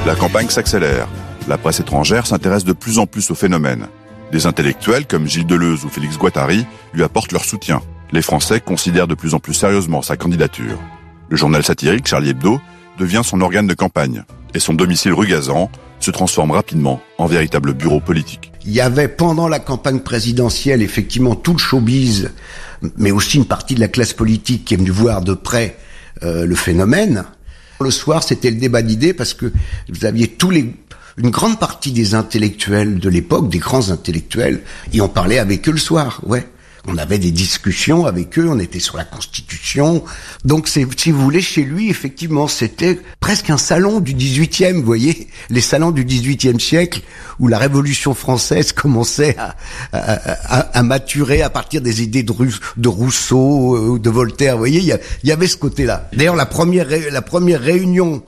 La campagne s'accélère. La presse étrangère s'intéresse de plus en plus au phénomène. Des intellectuels comme Gilles Deleuze ou Félix Guattari lui apportent leur soutien. Les Français considèrent de plus en plus sérieusement sa candidature. Le journal satirique Charlie Hebdo devient son organe de campagne. Et son domicile rue Gazan se transforme rapidement en véritable bureau politique. Il y avait pendant la campagne présidentielle effectivement tout le showbiz, mais aussi une partie de la classe politique qui est venue voir de près le phénomène. Le soir, c'était le débat d'idées parce que vous aviez une grande partie des intellectuels de l'époque, des grands intellectuels, et on parlait avec eux le soir, ouais. On avait des discussions avec eux, on était sur la Constitution. Donc, si vous voulez, chez lui, effectivement, c'était presque un salon du 18e, vous voyez, les salons du 18e siècle, où la Révolution française commençait à maturer à partir des idées de Rousseau, de Voltaire, vous voyez, il y avait ce côté-là. D'ailleurs, la première réunion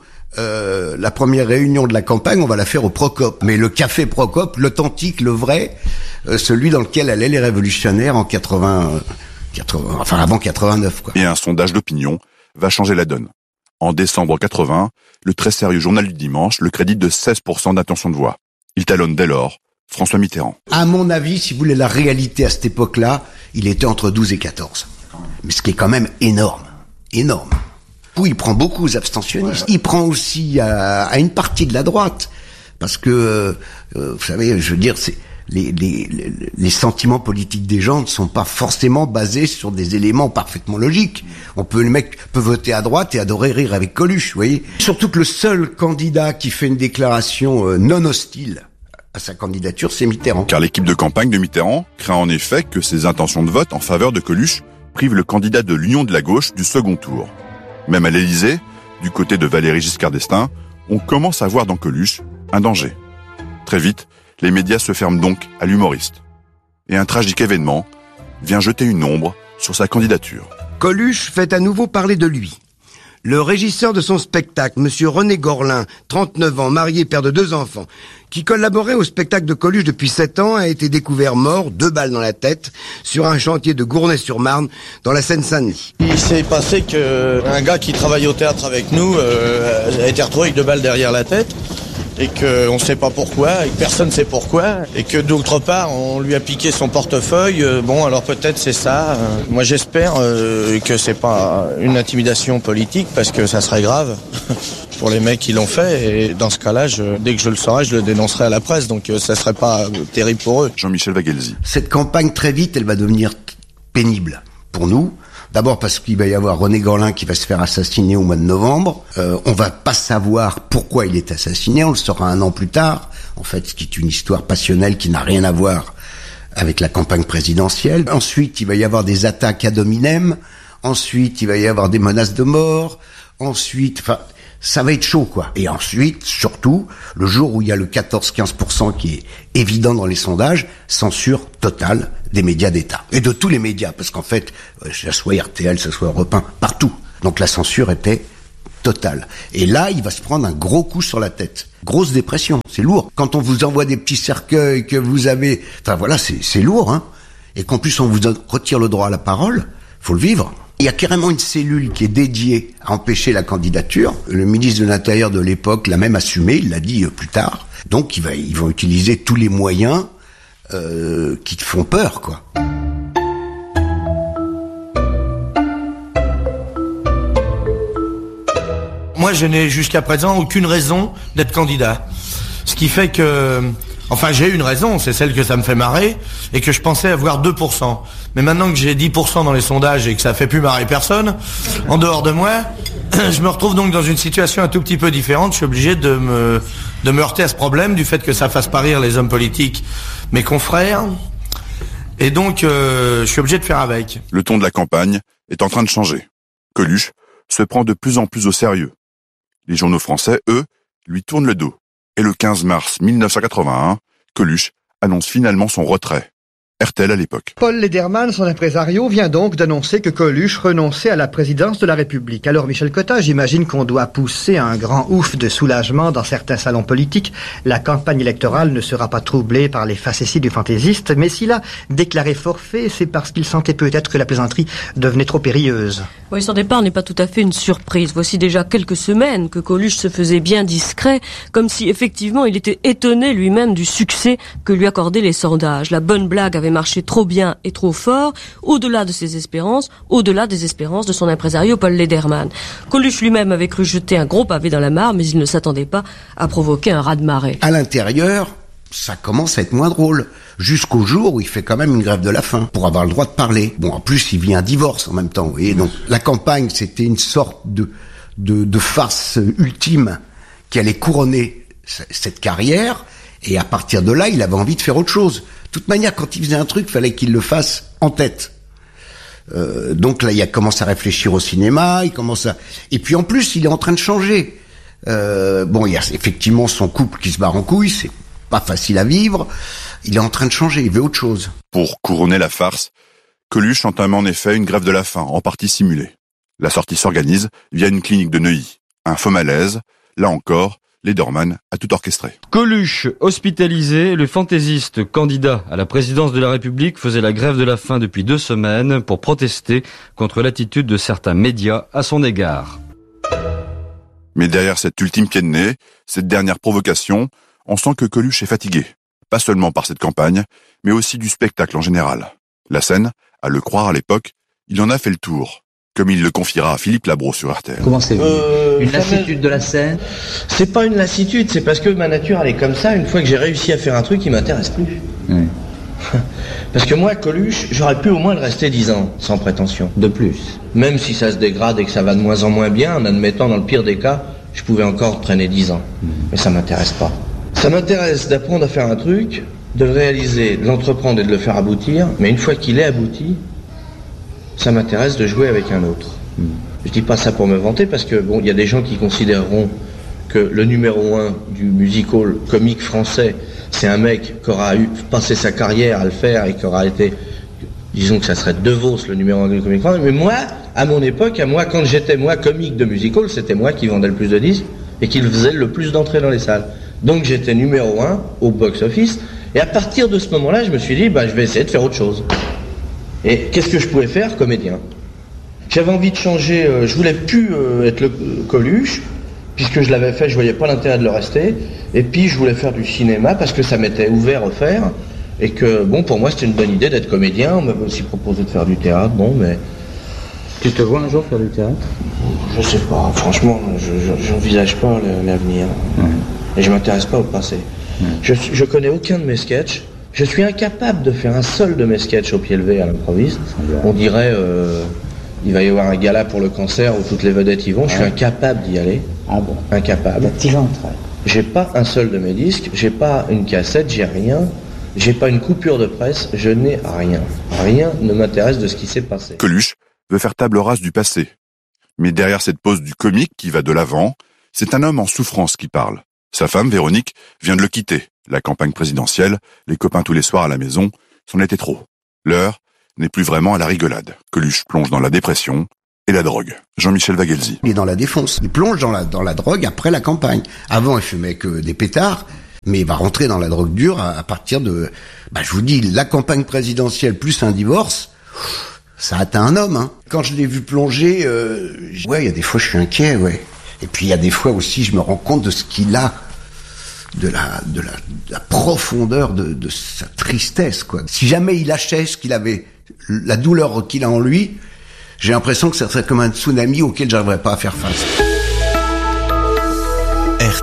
de la campagne, on va la faire au Procope. Mais le café Procope, l'authentique, le vrai, celui dans lequel allaient les révolutionnaires en avant 89, quoi. Et un sondage d'opinion va changer la donne. En décembre 80, le très sérieux journal du dimanche le crédite de 16% d'intention de voix. Il talonne dès lors François Mitterrand. À mon avis, si vous voulez la réalité à cette époque-là, il était entre 12 et 14. Mais ce qui est quand même énorme. Énorme. Oui, il prend beaucoup aux abstentionnistes. Il prend aussi à une partie de la droite. Parce que, vous savez, je veux dire, les sentiments politiques des gens ne sont pas forcément basés sur des éléments parfaitement logiques. Le mec peut voter à droite et adorer rire avec Coluche, vous voyez. Surtout que le seul candidat qui fait une déclaration non hostile à sa candidature, c'est Mitterrand. Car l'équipe de campagne de Mitterrand craint en effet que ses intentions de vote en faveur de Coluche privent le candidat de l'Union de la gauche du second tour. Même à l'Élysée, du côté de Valéry Giscard d'Estaing, on commence à voir dans Coluche un danger. Très vite, les médias se ferment donc à l'humoriste. Et un tragique événement vient jeter une ombre sur sa candidature. Coluche fait à nouveau parler de lui. Le régisseur de son spectacle, monsieur René Gorlin, 39 ans, marié, père de 2 enfants, qui collaborait au spectacle de Coluche depuis 7 ans, a été découvert mort, 2 balles dans la tête, sur un chantier de Gournay-sur-Marne, dans la Seine-Saint-Denis. Il s'est passé qu'un gars qui travaille au théâtre avec nous a été retrouvé avec 2 balles derrière la tête, et qu'on ne sait pas pourquoi, et que personne ne sait pourquoi, et que d'autre part, on lui a piqué son portefeuille. Bon, alors peut-être c'est ça. Moi, j'espère que c'est pas une intimidation politique, parce que ça serait grave pour les mecs qui l'ont fait. Et dans ce cas-là, dès que je le saurai, je le dénoncerai à la presse, donc ça serait pas terrible pour eux. Jean-Michel Vaguelzi. Cette campagne, très vite, elle va devenir pénible pour nous. D'abord parce qu'il va y avoir René Gorlin qui va se faire assassiner au mois de novembre. On va pas savoir pourquoi il est assassiné, on le saura 1 an plus tard. En fait, ce qui est une histoire passionnelle qui n'a rien à voir avec la campagne présidentielle. Ensuite, il va y avoir des attaques ad hominem. Ensuite, il va y avoir des menaces de mort. Ensuite, ça va être chaud, quoi. Et ensuite, surtout, le jour où il y a le 14-15% qui est évident dans les sondages, censure totale des médias d'État. Et de tous les médias, parce qu'en fait, ça soit RTL, ça soit Europe 1, partout. Donc la censure était totale. Et là, il va se prendre un gros coup sur la tête. Grosse dépression, c'est lourd. Quand on vous envoie des petits cercueils, que vous avez... Enfin voilà, c'est lourd, hein. Et qu'en plus on vous retire le droit à la parole, faut le vivre. Il y a carrément une cellule qui est dédiée à empêcher la candidature. Le ministre de l'Intérieur de l'époque l'a même assumé, il l'a dit plus tard. Donc ils vont utiliser tous les moyens qui te font peur, quoi. Moi, je n'ai jusqu'à présent aucune raison d'être candidat. Ce qui fait que... Enfin, j'ai une raison, c'est celle que ça me fait marrer, et que je pensais avoir 2%. Mais maintenant que j'ai 10% dans les sondages et que ça fait plus marrer personne, en dehors de moi, je me retrouve donc dans une situation un tout petit peu différente. Je suis obligé de me heurter à ce problème du fait que ça fasse pas rire les hommes politiques, mes confrères. Et donc, je suis obligé de faire avec. Le ton de la campagne est en train de changer. Coluche se prend de plus en plus au sérieux. Les journaux français, eux, lui tournent le dos. Et le 15 mars 1981, Coluche annonce finalement son retrait. RTL à l'époque. Paul Lederman, son impresario, vient donc d'annoncer que Coluche renonçait à la présidence de la République. Alors Michel Cotta, j'imagine qu'on doit pousser un grand ouf de soulagement dans certains salons politiques. La campagne électorale ne sera pas troublée par les facéties du fantaisiste, mais s'il a déclaré forfait, c'est parce qu'il sentait peut-être que la plaisanterie devenait trop périlleuse. Oui, son départ n'est pas tout à fait une surprise. Voici déjà quelques semaines que Coluche se faisait bien discret, comme si effectivement il était étonné lui-même du succès que lui accordaient les sondages. La bonne blague avait marché trop bien et trop fort, au-delà de ses espérances, au-delà des espérances de son impresario Paul Lederman. Coluche lui-même avait cru jeter un gros pavé dans la mare, mais il ne s'attendait pas à provoquer un raz-de-marée. À l'intérieur, ça commence à être moins drôle. Jusqu'au jour où il fait quand même une grève de la faim pour avoir le droit de parler. Bon, en plus, il vit un divorce en même temps. Et donc, la campagne, c'était une sorte de farce ultime qui allait couronner cette carrière. Et à partir de là, il avait envie de faire autre chose. De toute manière, quand il faisait un truc, il fallait qu'il le fasse en tête. Donc là, il commence à réfléchir au cinéma, et puis en plus, il est en train de changer. Bon, il y a effectivement son couple qui se barre en couille, c'est pas facile à vivre. Il est en train de changer, il veut autre chose. Pour couronner la farce, Coluche entame en effet une grève de la faim, en partie simulée. La sortie s'organise via une clinique de Neuilly. Un faux malaise, là encore, Lederman a tout orchestré. Coluche, hospitalisé, le fantaisiste candidat à la présidence de la République faisait la grève de la faim depuis 2 semaines pour protester contre l'attitude de certains médias à son égard. Mais derrière cet ultime pied de nez, cette dernière provocation, on sent que Coluche est fatigué. Pas seulement par cette campagne, mais aussi du spectacle en général. La scène, à le croire à l'époque, il en a fait le tour. Comme il le confiera à Philippe Labro sur RTL. Comment c'est une lassitude de la scène? C'est pas une lassitude, c'est parce que ma nature elle est comme ça. Une fois que j'ai réussi à faire un truc, il m'intéresse plus. Oui. Parce que moi, Coluche, j'aurais pu au moins le rester 10 ans, sans prétention. De plus. Même si ça se dégrade et que ça va de moins en moins bien, en admettant dans le pire des cas, je pouvais encore traîner 10 ans. Mais ça m'intéresse pas. Ça m'intéresse d'apprendre à faire un truc, de le réaliser, de l'entreprendre et de le faire aboutir, mais une fois qu'il est abouti, ça m'intéresse de jouer avec un autre. Je dis pas ça pour me vanter parce que bon, il y a des gens qui considéreront que le numéro 1 du musical comique français, c'est un mec qui aura passé sa carrière à le faire et qui aura été, disons que ça serait De Vos le numéro 1 du comique français. Mais moi, à mon époque, quand j'étais moi comique de musical, c'était moi qui vendais le plus de disques et qui faisait le plus d'entrées dans les salles. Donc j'étais numéro 1 au box-office et à partir de ce moment-là, je me suis dit, je vais essayer de faire autre chose. Et qu'est-ce que je pouvais faire, comédien? J'avais envie de changer, je voulais plus être le Coluche, puisque je l'avais fait, je voyais pas l'intérêt de le rester, et puis je voulais faire du cinéma, parce que ça m'était ouvert à faire, et que, bon, pour moi c'était une bonne idée d'être comédien, on m'avait aussi proposé de faire du théâtre, bon, mais... Tu te vois un jour faire du théâtre? Je sais pas, franchement, j'envisage pas l'avenir, et je m'intéresse pas au passé. Je connais aucun de mes sketchs. Je suis incapable de faire un seul de mes sketchs au pied levé à l'improviste. On dirait, il va y avoir un gala pour le cancer où toutes les vedettes y vont. Je suis incapable d'y aller. Ah bon? Incapable. J'ai pas un seul de mes disques, j'ai pas une cassette, j'ai rien. J'ai pas une coupure de presse, je n'ai rien. Rien ne m'intéresse de ce qui s'est passé. Coluche veut faire table rase du passé. Mais derrière cette pose du comique qui va de l'avant, c'est un homme en souffrance qui parle. Sa femme, Véronique, vient de le quitter. La campagne présidentielle, les copains tous les soirs à la maison, c'en était trop. L'heure n'est plus vraiment à la rigolade. Coluche plonge dans la dépression et la drogue. Jean-Michel Vagelzi. Il est dans la défonce. Il plonge dans la drogue après la campagne. Avant, il fumait que des pétards, mais il va rentrer dans la drogue dure à partir de... je vous dis, la campagne présidentielle plus un divorce, ça atteint un homme. Hein. Quand je l'ai vu plonger, il y a des fois je suis inquiet, ouais. Et puis il y a des fois aussi je me rends compte de ce qu'il a, de la profondeur de sa tristesse, quoi. Si jamais il lâchait ce qu'il avait, la douleur qu'il a en lui, j'ai l'impression que ça serait comme un tsunami auquel j'arriverais pas à faire face.